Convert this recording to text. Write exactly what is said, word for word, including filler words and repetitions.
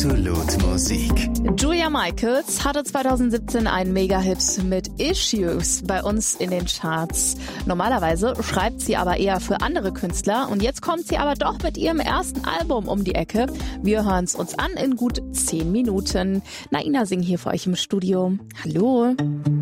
Absolut Musik. Julia Michaels hatte zweitausendsiebzehn einen Mega-Hit mit Issues bei uns in den Charts. Normalerweise schreibt sie aber eher für andere Künstler und jetzt kommt sie aber doch mit ihrem ersten Album um die Ecke. Wir hören es uns an in gut zehn Minuten. Naina Singh hier für euch im Studio. Hallo.